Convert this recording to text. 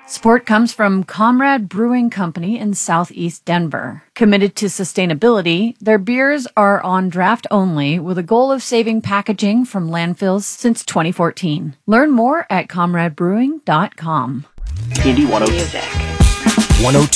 Support comes from Comrade Brewing Company in Southeast Denver. Committed to sustainability, their beers are on draft only with a goal of saving packaging from landfills since 2014. Learn more at comradebrewing.com. Indie 102. Music. 102.